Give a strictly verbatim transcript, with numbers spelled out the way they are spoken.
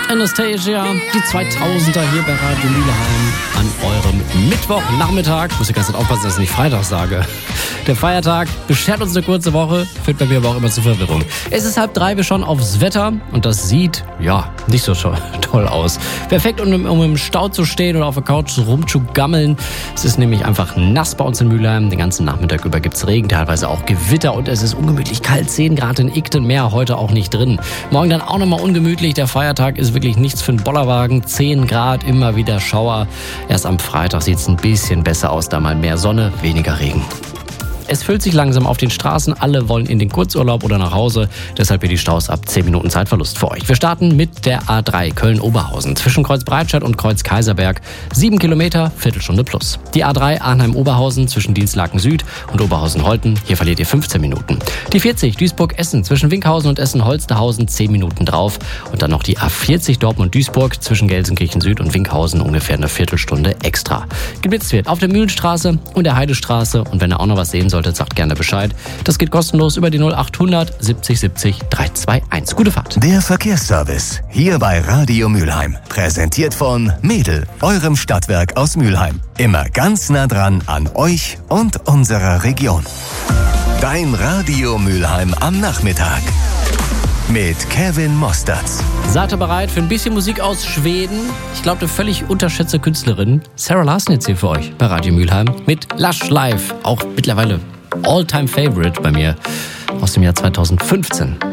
Anastasia, die zweitausender hier bei Radio Mülheim an eurem Mittwochnachmittag. Ich muss die ganze Zeit aufpassen, dass ich nicht Freitag sage. Der Feiertag beschert uns eine kurze Woche, führt bei mir aber auch immer zu Verwirrung. Es ist halb drei, wir schauen aufs Wetter und das sieht, ja, nicht so toll aus. Perfekt, um, um im Stau zu stehen oder auf der Couch rumzugammeln. Es ist nämlich einfach nass bei uns in Mülheim. Den ganzen Nachmittag über gibt's Regen, teilweise auch Gewitter und es ist ungemütlich kalt. zehn Grad in Igten, mehr heute auch nicht drin. Morgen dann auch nochmal ungemütlich. Der Feiertag ist wirklich nichts für einen Bollerwagen. zehn Grad, immer wieder Schauer. Erst am Freitag sieht's ein bisschen besser aus, da mal mehr Sonne, weniger Regen. Es füllt sich langsam auf den Straßen. Alle wollen in den Kurzurlaub oder nach Hause. Deshalb hier die Staus ab zehn Minuten Zeitverlust für euch. Wir starten mit der A drei Köln-Oberhausen. Zwischen Kreuz Breitscheid und Kreuz Kaiserberg. Sieben Kilometer, Viertelstunde plus. Die A drei Arnheim-Oberhausen zwischen Dienstlaken Süd und Oberhausen-Holten. Hier verliert ihr fünfzehn Minuten. Die vierzig Duisburg-Essen zwischen Winkhausen und Essen-Holsterhausen. zehn Minuten drauf. Und dann noch die A vierzig Dortmund-Duisburg zwischen Gelsenkirchen Süd und Winkhausen. Ungefähr eine Viertelstunde extra. Geblitzt wird auf der Mühlenstraße und der Heidestraße. Und wenn ihr auch noch was sehen sollt, sagt gerne Bescheid. Das geht kostenlos über die null achthundert siebzig siebzig dreihundertzweiundzwanzig. Gute Fahrt. Der Verkehrsservice hier bei Radio Mülheim. Präsentiert von Mädel, eurem Stadtwerk aus Mülheim. Immer ganz nah dran an euch und unserer Region. Dein Radio Mülheim am Nachmittag. Mit Kevin Mosterz. Seid ihr bereit für ein bisschen Musik aus Schweden? Ich glaube, eine völlig unterschätzte Künstlerin. Sarah Larsen jetzt hier für euch bei Radio Mülheim mit Lush Live. Auch mittlerweile All-Time-Favorite bei mir aus dem Jahr zweitausendfünfzehn.